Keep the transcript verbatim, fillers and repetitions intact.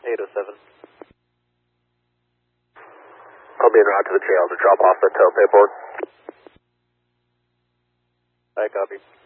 eight oh seven. I'll be en route to the jail to drop off the tow paperwork. I copy.